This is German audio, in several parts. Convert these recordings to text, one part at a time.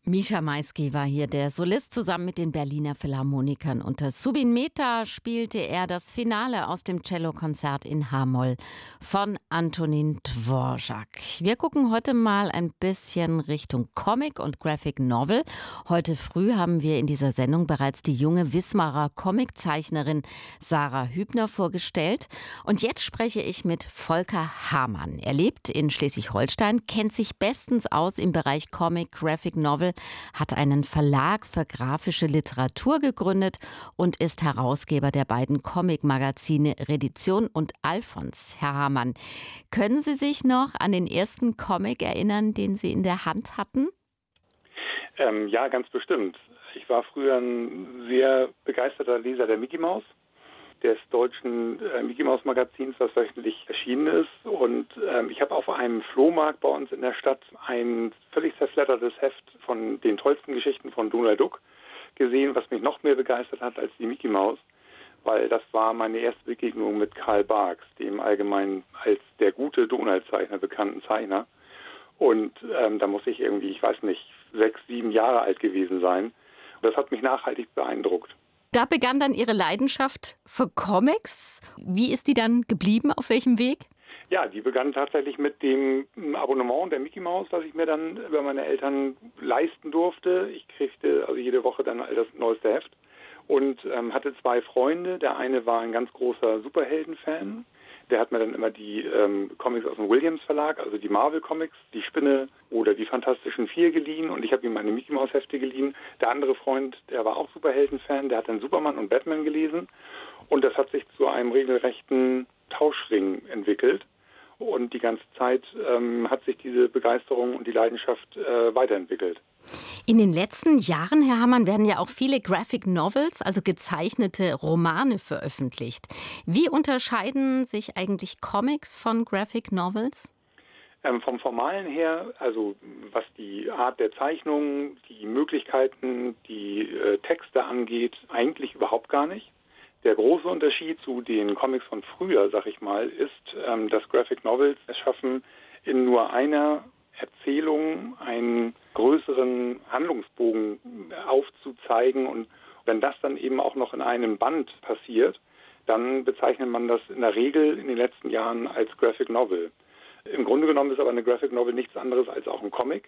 Mischa Maisky war hier der Solist zusammen mit den Berliner Philharmonikern. Unter Subin Mehta spielte er das Finale aus dem Cellokonzert in H-Moll von Antonin Dvorak. Wir gucken heute mal ein bisschen Richtung Comic und Graphic Novel. Heute früh haben wir in dieser Sendung bereits die junge Wismarer Comiczeichnerin Sarah Hübner vorgestellt. Und jetzt spreche ich mit Volker Hamann. Er lebt in Schleswig-Holstein, kennt sich bestens aus im Bereich Comic, Graphic Novel, hat einen Verlag für grafische Literatur gegründet und ist Herausgeber der beiden Comic-Magazine Redition und Alfons. Herr Hamann, können Sie sich noch an den ersten Comic erinnern, den Sie in der Hand hatten? Ja, ganz bestimmt. Ich war früher ein sehr begeisterter Leser der Mickey Mouse, des deutschen Mickey Mouse Magazins, was wöchentlich erschienen ist. Und ich habe auf einem Flohmarkt bei uns in der Stadt ein völlig zerfleddertes Heft von den tollsten Geschichten von Donald Duck gesehen, was mich noch mehr begeistert hat als die Mickey Mouse, weil das war meine erste Begegnung mit Carl Barks, dem allgemein als der gute Donald-Zeichner bekannten Zeichner. Und da muss ich irgendwie, ich weiß nicht, 6, 7 Jahre alt gewesen sein. Und das hat mich nachhaltig beeindruckt. Da begann dann Ihre Leidenschaft für Comics. Wie ist die dann geblieben? Auf welchem Weg? Ja, die begann tatsächlich mit dem Abonnement der Mickey Mouse, das ich mir dann über meine Eltern leisten durfte. Ich kriegte also jede Woche dann all das neueste Heft und hatte 2 Freunde. Der eine war ein ganz großer Superhelden-Fan. Der hat mir dann immer die Comics aus dem Williams Verlag, also die Marvel-Comics, die Spinne oder die Fantastischen Vier geliehen und ich habe ihm meine Mickey Mouse Hefte geliehen. Der andere Freund, der war auch Superhelden-Fan, der hat dann Superman und Batman gelesen und das hat sich zu einem regelrechten Tauschring entwickelt und die ganze Zeit hat sich diese Begeisterung und die Leidenschaft weiterentwickelt. In den letzten Jahren, Herr Hamann, werden ja auch viele Graphic Novels, also gezeichnete Romane, veröffentlicht. Wie unterscheiden sich eigentlich Comics von Graphic Novels? Vom Formalen her, also was die Art der Zeichnung, die Möglichkeiten, die Texte angeht, eigentlich überhaupt gar nicht. Der große Unterschied zu den Comics von früher, sag ich mal, ist, dass Graphic Novels es schaffen, in nur einer Erzählung einen größeren Handlungsbogen aufzuzeigen. Und wenn das dann eben auch noch in einem Band passiert, dann bezeichnet man das in der Regel in den letzten Jahren als Graphic Novel. Im Grunde genommen ist aber eine Graphic Novel nichts anderes als auch ein Comic.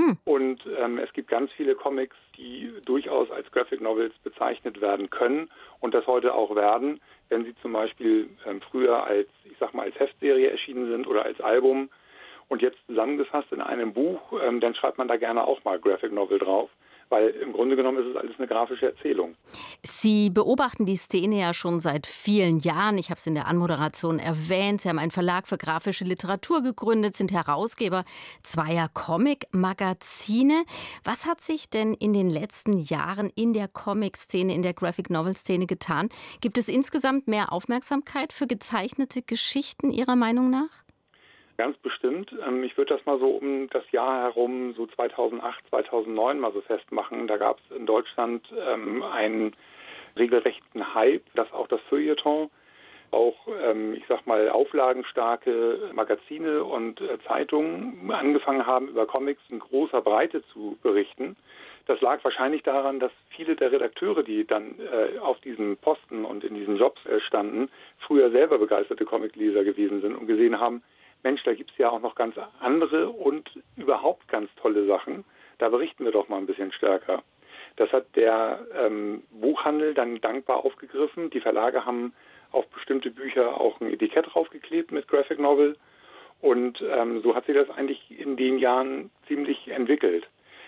Und es gibt ganz viele Comics, die durchaus als Graphic Novels bezeichnet werden können und das heute auch werden, wenn sie zum Beispiel früher als, ich sag mal, als Heftserie erschienen sind oder als Album. Und jetzt zusammengefasst in einem Buch, dann schreibt man da gerne auch mal Graphic Novel drauf, weil im Grunde genommen ist es alles eine grafische Erzählung. Sie beobachten die Szene ja schon seit vielen Jahren. Ich habe es in der Anmoderation erwähnt. Sie haben einen Verlag für grafische Literatur gegründet, sind Herausgeber 2 Comic-Magazine. Was hat sich denn in den letzten Jahren in der Comic-Szene, in der Graphic-Novel-Szene getan? Gibt es insgesamt mehr Aufmerksamkeit für gezeichnete Geschichten Ihrer Meinung nach? Ganz bestimmt. Ich würde das mal so um das Jahr herum, so 2008, 2009 mal so festmachen. Da gab es in Deutschland einen regelrechten Hype, dass auch das Feuilleton, auch, ich sag mal, auflagenstarke Magazine und Zeitungen angefangen haben, über Comics in großer Breite zu berichten. Das lag wahrscheinlich daran, dass viele der Redakteure, die dann auf diesen Posten und in diesen Jobs standen, früher selber begeisterte Comicleser gewesen sind und gesehen haben, Mensch, da gibt es ja auch noch ganz andere und überhaupt ganz tolle Sachen. Da berichten wir doch mal ein bisschen stärker. Das hat der Buchhandel dann dankbar aufgegriffen. Die Verlage haben auf bestimmte Bücher auch ein Etikett draufgeklebt mit Graphic Novel. Und so hat sich das eigentlich in den Jahren ziemlich entwickelt.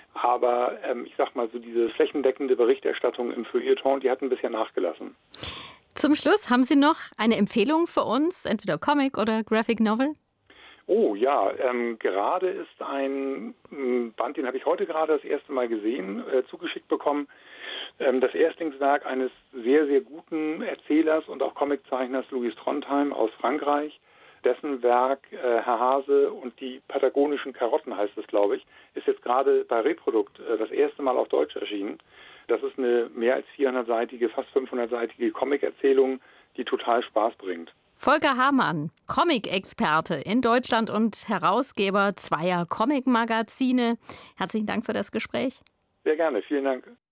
Aber ich sag mal, so diese flächendeckende Berichterstattung im Feuilleton, die hat ein bisschen nachgelassen. Zum Schluss, haben Sie noch eine Empfehlung für uns, entweder Comic oder Graphic Novel? Oh ja, gerade ist ein Band, den habe ich heute gerade das erste Mal gesehen, zugeschickt bekommen. Das Erstlingswerk eines sehr, sehr guten Erzählers und auch Comiczeichners Louis Trondheim aus Frankreich. Dessen Werk Herr Hase und die patagonischen Karotten heißt es, glaube ich, ist jetzt gerade bei Reprodukt das erste Mal auf Deutsch erschienen. Das ist eine mehr als 400-seitige, fast 500-seitige Comic-Erzählung, die total Spaß bringt. Volker Hamann, Comic-Experte in Deutschland und Herausgeber 2 Comic-Magazine. Herzlichen Dank für das Gespräch. Sehr gerne, vielen Dank.